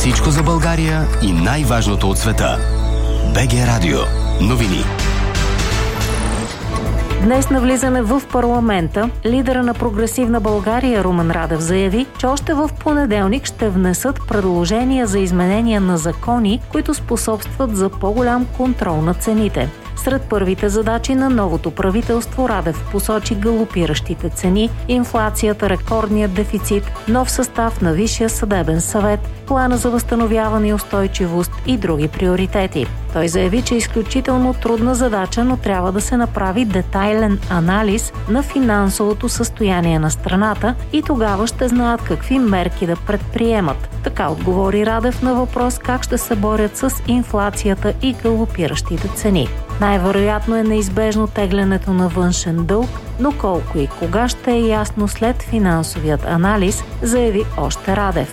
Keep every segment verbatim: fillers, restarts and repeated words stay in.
Всичко за България и най-важното от света. БГ Радио. Новини. Днес на влизане в парламента, лидера на Прогресивна България Румен Радев заяви, че още в понеделник ще внесат предложения за изменения на закони, които способстват за по-голям контрол на цените. Сред първите задачи на новото правителство Радев посочи галопиращите цени, инфлацията, рекордният дефицит, нов състав на Висшия съдебен съвет, плана за възстановяване и устойчивост и други приоритети. Той заяви, че е изключително трудна задача, но трябва да се направи детайлен анализ на финансовото състояние на страната и тогава ще знаят какви мерки да предприемат. Така отговори Радев на въпрос как ще се борят с инфлацията и галопиращите цени. Най-вероятно е неизбежно теглянето на външен дълг, но колко и кога ще е ясно след финансовият анализ, заяви още Радев.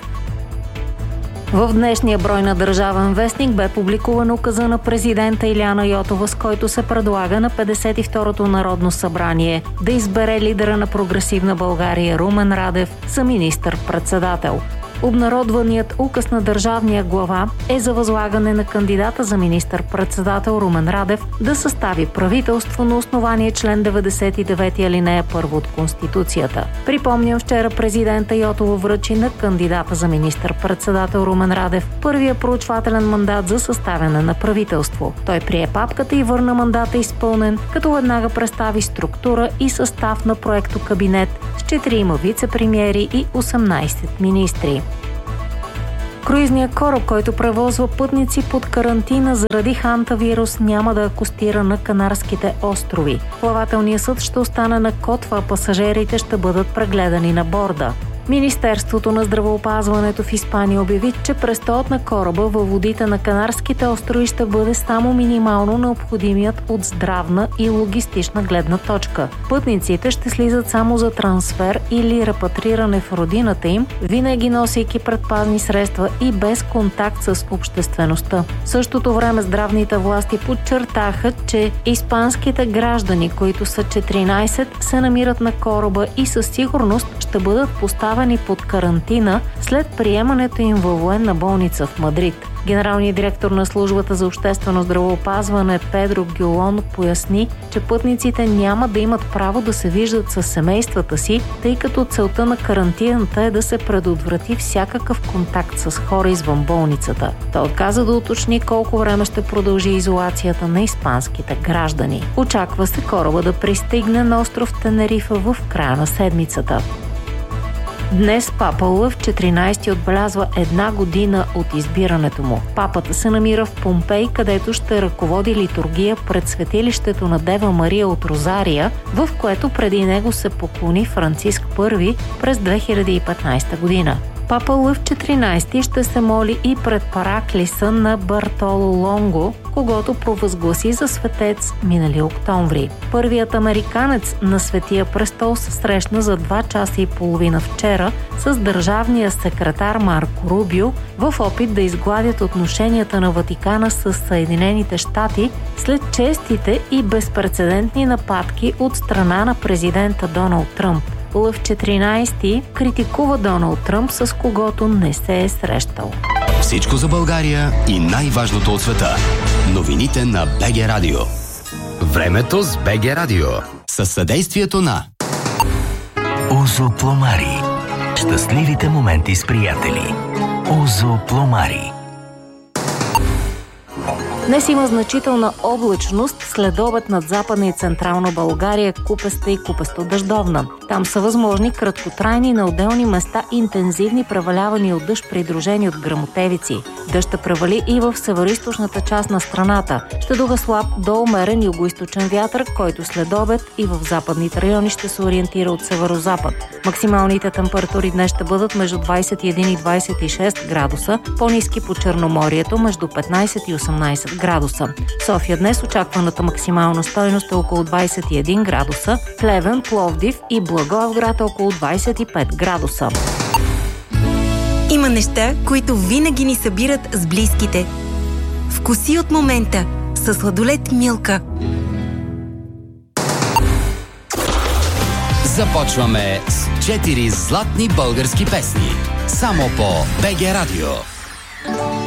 В днешния брой на Държавен вестник бе публикуван указа на президента Илияна Йотова, с който се предлага на петдесет и второто Народно събрание да избере лидера на Прогресивна България Румен Радев за министър-председател. Обнародваният указ на държавния глава е за възлагане на кандидата за министър-председател Румен Радев да състави правителство на основание член деветдесет и девета алинея първа от Конституцията. Припомням, вчера президента Йотова връчи на кандидата за министър-председател Румен Радев първия проучвателен мандат за съставяне на правителство. Той прие папката и върна мандата изпълнен, като веднага представи структура и състав на проекто кабинет с четирима вице-премиери и осемнайсет министри. Круизният кораб, който превозва пътници под карантина заради хантавирус, няма да акостира на Канарските острови. Плавателният съд ще остане на Котва, а пасажирите ще бъдат прегледани на борда. Министерството на здравеопазването в Испания обяви, че престоят на кораба във водите на Канарските острови ще бъде само минимално необходимият от здравна и логистична гледна точка. Пътниците ще слизат само за трансфер или репатриране в родината им, винаги носейки предпазни средства и без контакт с обществеността. В същото време здравните власти подчертаха, че испанските граждани, които са четиринайсет, се намират на кораба и със сигурност ще бъдат поставени под карантина след приемането им във военна болница в Мадрид. Генералният директор на службата за обществено здравеопазване Педро Гюлон поясни, че пътниците няма да имат право да се виждат с семействата си, тъй като целта на карантината е да се предотврати всякакъв контакт с хора извън болницата. Той отказа да уточни колко време ще продължи изолацията на испанските граждани. Очаква се кораба да пристигне на остров Тенерифа в края на седмицата. Днес папа Лъв четиринайсети отбелязва една година от избирането му. Папата се намира в Помпей, където ще ръководи литургия пред светилището на Дева Мария от Розария, в което преди него се поклони Франциск първи през две хиляди и петнайсета година. Папа Лъв четиринайсети ще се моли и пред параклиса на Бартоло Лонго, когото провъзгласи за светец минали октомври. Първият американец на Светия престол се срещна за два часа и половина вчера с държавния секретар Марко Рубио в опит да изгладят отношенията на Ватикана с Съединените щати след честите и безпрецедентни нападки от страна на президента Доналд Тръмп. Лъв четиринайсети критикува Доналд Тръмп, с когото не се е срещал. Всичко за България и най-важното от света. Новините на БГ Радио. Времето с БГ Радио. Със съдействието на Озо Пломари. Щастливите моменти с приятели. Озо Пломари. Днес има значителна облачност, следобед над Западна и Централна България, купеста и купесто-дъждовна. Там са възможни краткотрайни на отделни места интензивни превалявания от дъжд, придружени от гръмотевици. Дъжд ще превали и в североизточната част на страната. Ще духа слаб до умерен югоизточен вятър, който следобед и в западните райони ще се ориентира от северозапад. Максималните температури днес ще бъдат между двайсет и един и двайсет и шест градуса, по-ниски по Черноморието между петнайсет и осемнайсет градуса. В София днес очакваната максимална стойност е около двайсет и един градуса, Плевен, Пловдив и Благоевград около двайсет и пет градуса. Има неща, които винаги ни събират с близките. Вкуси от момента със сладолед Милка. Започваме с четири златни български песни. Само по БГ Радио.